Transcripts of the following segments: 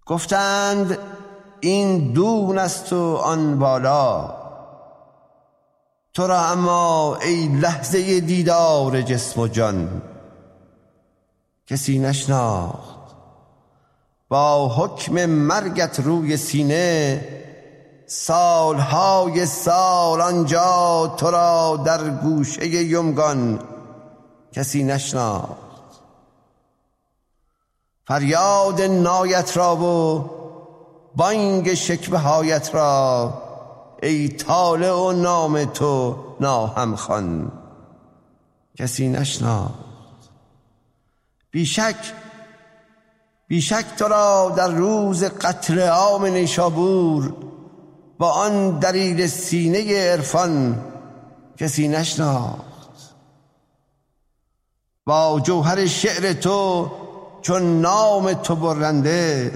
گفتند این دون است و آن بالا، تو را اما ای لحظه دیدار جسم و جان کسی نشناخت. با حکم مرگت روی سینه سالهای سال آنجا تو را در گوشه یمگان کسی نشناخت. فریاد نایت را و بانگ شکوه هایت را ای طالع و نام تو ناهم خوان کسی نشناخت. بیشک تو را در روز قتل عام نیشابور با آن دلیل سینه عرفان کسی نشناخت. با جوهر شعر تو چون نام تو برنده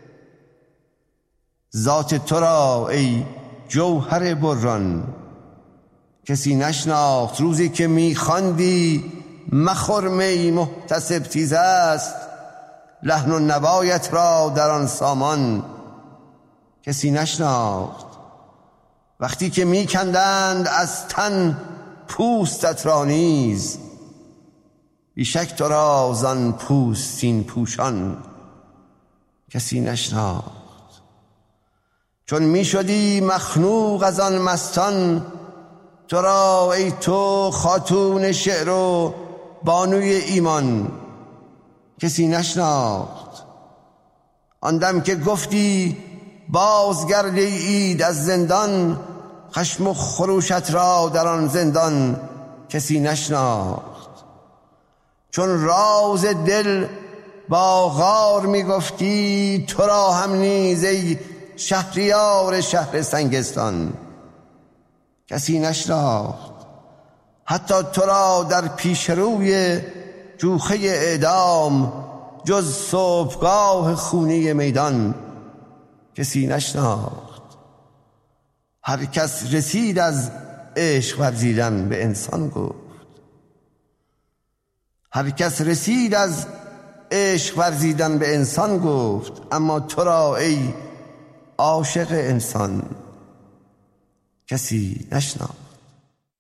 ذات تو را ای جوهر بران کسی نشناخت. روزی که میخواندی مخور می محتسب تیز است، لحن و نوایت را در آن سامان کسی نشناخت. وقتی که میکندند از تن پوستت را نیز بیشک تو را زان پوستین پوشان کسی نشناخت. چون میشدی مخنوق از آن مستان تو را ای تو خاتون شعر و بانوی ایمان کسی نشناخت. آن دم که گفتی بازگرد اید از زندان، خشم و خروشت را در آن زندان کسی نشناخت. چون راز دل با غار میگفتی تو را هم نیز ای شهریار شهر سنگستان کسی نشناخت. حتی تو را در پیش روی جوخه اعدام جز صبحگاه خونی میدان کسی نشناخت. هر کس رسید از عشق ورزیدن به انسان گفت، هر کس رسید از عشق ورزیدن به انسان گفت، اما تو را ای عاشق انسان کسی نشناخت.